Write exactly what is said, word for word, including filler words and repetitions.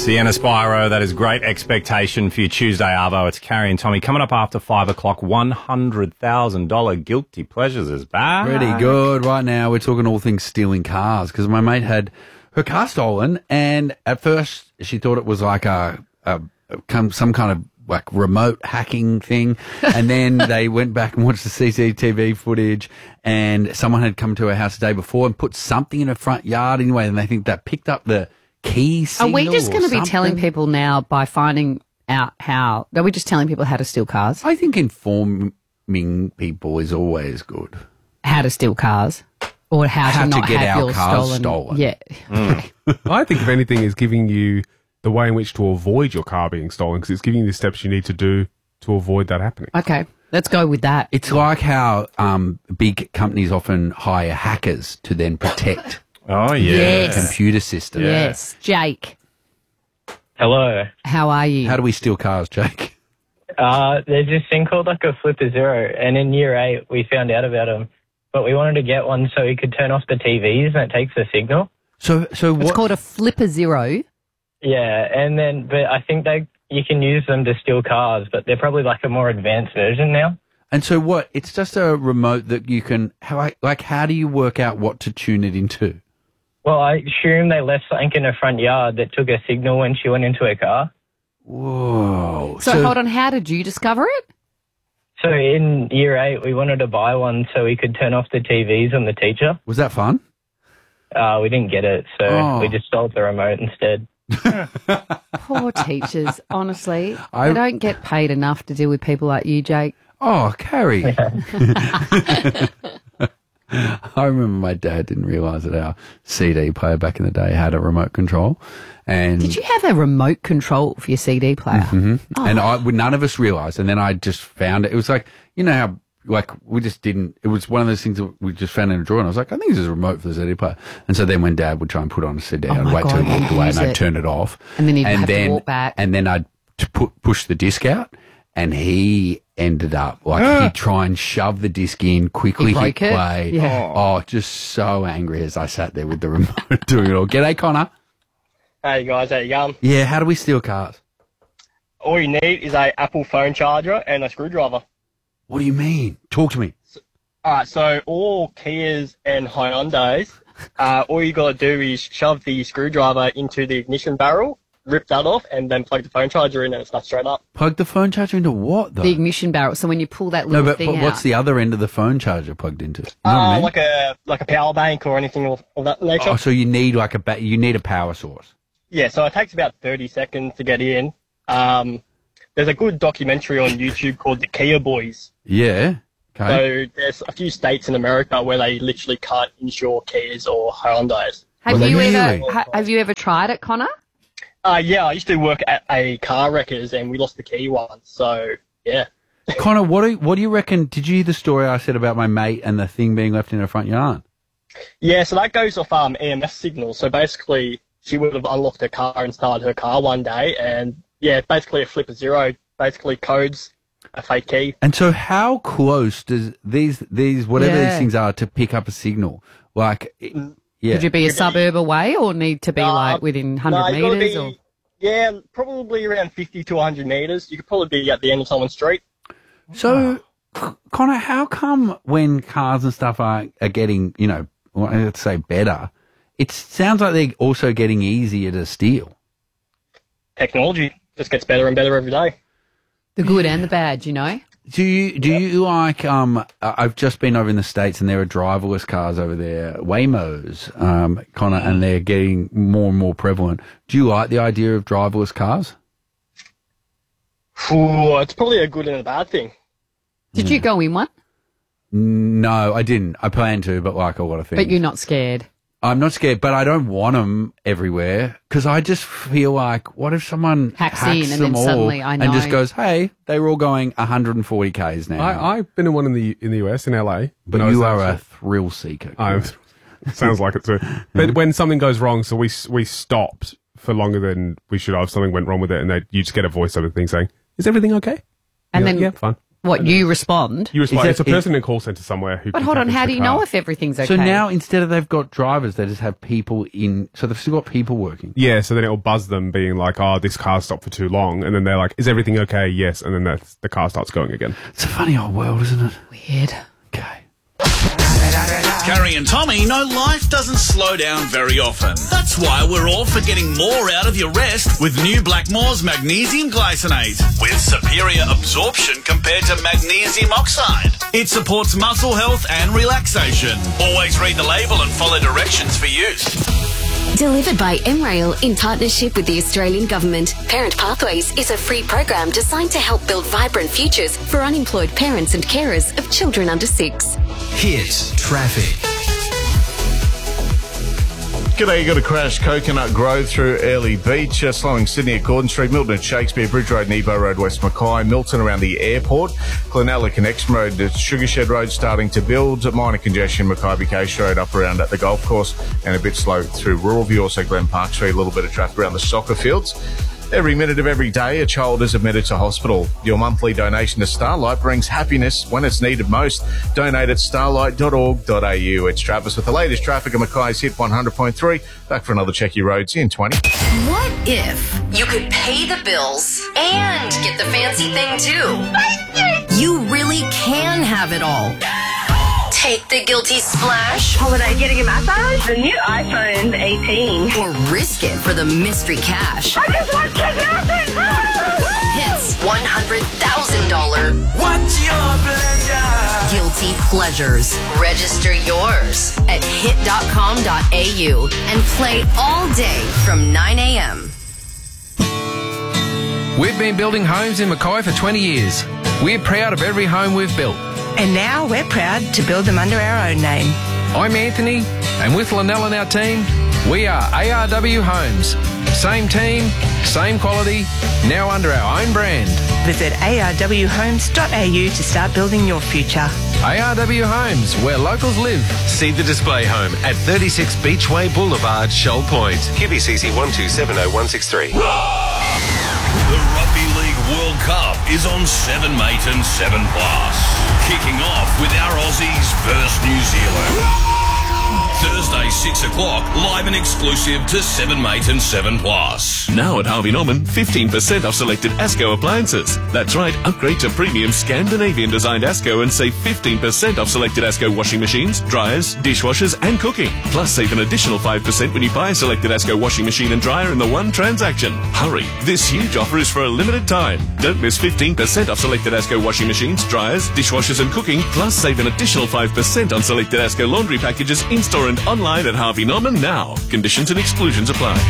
Sienna Spiro, that is Great Expectation for your Tuesday Arvo. It's Carrie and Tommy. Coming up after five o'clock, one hundred thousand dollars Guilty Pleasures is back. Pretty good. Right now, we're talking all things stealing cars because my mate had her car stolen, and at first she thought it was like a, a, a some kind of like remote hacking thing, and then they went back and watched the C C T V footage, and someone had come to her house the day before and put something in her front yard anyway, and they think that picked up the key signal. Are we just going to be something. telling people now by finding out how? Are we just telling people how to steal cars? I think informing people is always good. How to steal cars, or how, How to to not get have our yours cars stolen. stolen. Yeah. Okay. I think if anything is giving you the way in which to avoid your car being stolen, because it's giving you the steps you need to do to avoid that happening. Okay. Let's go with that. It's like how um, big companies often hire hackers to then protect Oh, yeah. Yes. computer systems. Yes, Jake. Hello. How are you? How do we steal cars, Jake? Uh, there's this thing called like a flipper zero, and in year eight we found out about them, but we wanted to get one so we could turn off the T Vs and it takes the signal. So, so It's what? called a flipper zero. Yeah, and then but I think they you can use them to steal cars, but they're probably like a more advanced version now. And so what? It's just a remote that you can. How I, like? How do you work out what to tune it into? Well, I assume they left something in her front yard that took a signal when she went into her car. Whoa! So, hold on, how did you discover it? So in year eight, we wanted to buy one so we could turn off the T Vs on the teacher. Was that fun? Uh, we didn't get it, so Oh. we just sold the remote instead. Poor teachers, honestly. I- They don't get paid enough to deal with people like you, Jake. Oh, Carrie. I remember my dad didn't realise that our C D player back in the day had a remote control, and Did you have a remote control for your C D player? Mhm. and I none of us realised, and then I just found it. It was like, you know how like we just didn't. It was one of those things that we just found in a drawer, and I was like, I think this is a remote for the C D player. And so then when Dad would try and put on a C D, Oh I'd my wait till God, he walked you'd away, use and I'd it. turn it off, And then he'd have to then walk back. and then I'd t- pu- push the disc out. And he ended up, like, he'd try and shove the disc in, quickly He hit broke it? play. Yeah. Oh, just so angry as I sat there with the remote doing it all. G'day, Connor. Hey guys, how you going? Yeah, how do we steal cars? All you need is a Apple phone charger and a screwdriver. What do you mean? Talk to me. Alright, so all Kias and Hyundais, uh, all you gotta do is shove the screwdriver into the ignition barrel, rip that off, and then plug the phone charger in and it starts straight up. Plug the phone charger into what, though? The ignition barrel. So when you pull that no, little but, thing but out. what's the other end of the phone charger plugged into? You know what Uh, I mean? like a like a power bank or anything of, of that nature. Oh, so you need like a ba- you need a power source. Yeah, so it takes about thirty seconds to get in. Um, there's a good documentary on YouTube called The Kia Boys. Yeah. Okay. So there's a few states in America where they literally can't insure Kias or Hyundais. have Well, you they ever really- ha- have you ever tried it, Connor? Uh, yeah, I used to work at a car wreckers and we lost the key once. So, yeah. Connor, what do what do you reckon? Did you hear the story I said about my mate and the thing being left in her front yard? Yeah, so that goes off um, E M S signals. So basically, she would have unlocked her car and started her car one day. And, yeah, basically a flipper zero basically codes a fake key. And so, how close does these these whatever Yeah. these things are to pick up a signal? Like, it- yeah, Would you be a suburb away or need to be Uh, like within one No, hundred you gotta metres? be- Or? Yeah, probably around fifty to one hundred metres. You could probably be at the end of someone's street. So, C- Connor, how come when cars and stuff are are getting, you know, well, let's say better, it sounds like they're also getting easier to steal? Technology just gets better and better every day. The good and the bad, you know? Do you do you like? Um, I- I've just been over in the States, and there are driverless cars over there, Waymos, um, Connor, and they're getting more and more prevalent. Do you like the idea of driverless cars? Ooh, it's probably a good and a bad thing. Did you go in one? No, I didn't. I plan to, but like a lot of things. But you're not scared. I'm not scared, but I don't want them everywhere because I just feel like, what if someone Hacks hacks, in and them then all suddenly, I and just know. goes, hey, they were all going one hundred forty kays now. I, I've been in one in the in the U S in L A. but when I was you are there. a thrill seeker. I'm, sounds like it too. But when something goes wrong, so we we stopped for longer than we should have. Something went wrong with it, and they, you just get a voiceover thing saying, "Is everything okay?" And You're then like, yeah, fine. What, you respond? You respond. that- It's a person in a call centre somewhere who. But can hold on, tap into how the do you car. know if everything's okay? So now, instead of they've got drivers, they just have people in. So they've still got people working. Yeah, so then it'll buzz them, being like, "Oh, this car stopped for too long," and then they're like, "Is everything okay?" Yes, and then that's, the car starts going again. It's a funny old world, isn't it? Weird. Okay. Carrie and Tommy know life doesn't slow down very often. That's why we're all for getting more out of your rest with new Blackmore's Magnesium Glycinate. With superior absorption compared to magnesium oxide. It supports muscle health and relaxation. Always read the label and follow directions for use. Delivered by M Rail in partnership with the Australian Government. Parent Pathways is a free program designed to help build vibrant futures for unemployed parents and carers of children under six. Hit traffic. G'day, you got a crash Coconut Grove through Early Beach, uh, slowing Sydney at Gordon Street, Milton at Shakespeare, Bridge Road, Nebo Road, West Mackay, Milton around the airport, Glenella Connection Road, uh, Sugarshed Road starting to build, minor congestion, Mackay Case Road up around at the golf course, and a bit slow through Rural View, also Glen Park Street, a little bit of traffic around the soccer fields. Every minute of every day, a child is admitted to hospital. Your monthly donation to Starlight brings happiness when it's needed most. Donate at starlight dot org dot a u. It's Travis with the latest traffic at Mackay's Hit one hundred point three. Back for another Check Your Roads in twenty. What if you could pay the bills and get the fancy thing too? You really can have it all. Take the guilty splash. Holiday getting a massage. The new iPhone eighteen. Or risk it for the mystery cash. I just want to Hits one hundred thousand dollars. What's your pleasure? Guilty pleasures. Register yours at hit dot com dot a u and play all day from nine a.m. We've been building homes in Mackay for twenty years. We're proud of every home we've built. And now we're proud to build them under our own name. I'm Anthony, and with Lynell and our team, we are A R W Homes. Same team, same quality, now under our own brand. Visit a r w homes dot a u to start building your future. A R W Homes, where locals live. See the display home at thirty-six Beachway Boulevard, Shoal Point. Q B C C one two seven zero one six three. The Rugby League World Cup is on seven mate and seven plus. Kicking off with our Aussies versus New Zealand. Thursday, six o'clock, live and exclusive to seven mate and seven plus. Now at Harvey Norman, fifteen percent off selected Asco appliances. That's right, upgrade to premium Scandinavian designed Asco and save fifteen percent off selected Asco washing machines, dryers, dishwashers and cooking. Plus save an additional five percent when you buy a selected Asco washing machine and dryer in the one transaction. Hurry, this huge offer is for a limited time. Don't miss fifteen percent off selected Asco washing machines, dryers, dishwashers and cooking. Plus save an additional five percent on selected Asco laundry packages in-store and online at Harvey Norman now. Conditions and exclusions apply.